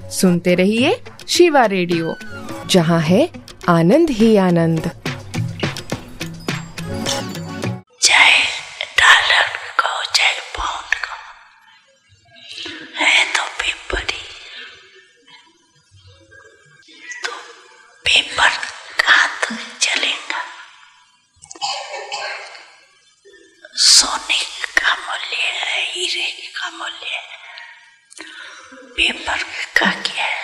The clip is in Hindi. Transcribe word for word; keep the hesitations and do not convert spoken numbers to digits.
सुनते रहिए शिवा रेडियो, जहाँ है आनंद ही आनंद। चाहे डॉलर को चाहे पाउंड को है तो पेपर ही, तो पेपर कहाँ तक चलेगा। सोने का मूल्य है, हीरे का मूल्य है, पेपर का क्या है।